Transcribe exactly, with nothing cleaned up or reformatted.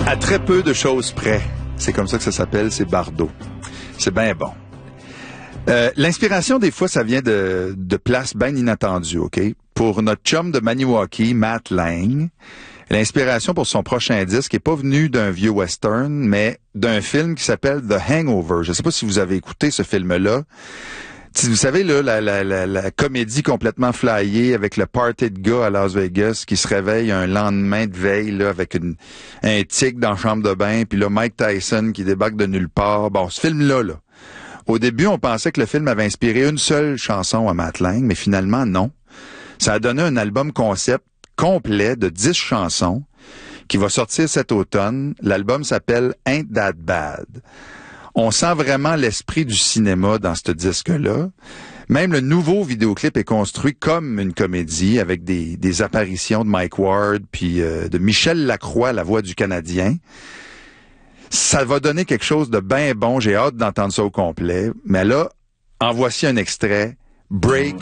À très peu de choses près. C'est comme ça que ça s'appelle, c'est Bardot. C'est bien bon. Euh, l'inspiration, des fois, ça vient de, de places bien inattendues, OK? Pour notre chum de Maniwaki, Matt Lang, l'inspiration pour son prochain disque n'est pas venue d'un vieux western, mais d'un film qui s'appelle The Hangover. Je ne sais pas si vous avez écouté ce film-là. Vous savez, là, la, la, la, la comédie complètement flyée avec le party de gars à Las Vegas qui se réveille un lendemain de veille là, avec une, un tic dans la chambre de bain, puis là, Mike Tyson qui débarque de nulle part. Bon, ce film-là, là, au début, on pensait que le film avait inspiré une seule chanson à Matt Lang, mais finalement, non. Ça a donné un album concept complet de dix chansons qui va sortir cet automne. L'album s'appelle Ain't That Bad. On sent vraiment l'esprit du cinéma dans ce disque-là. Même le nouveau vidéoclip est construit comme une comédie avec des, des apparitions de Mike Ward puis euh, de Michel Lacroix, la voix du Canadien. Ça va donner quelque chose de bien bon. J'ai hâte d'entendre ça au complet. Mais là, en voici un extrait. Break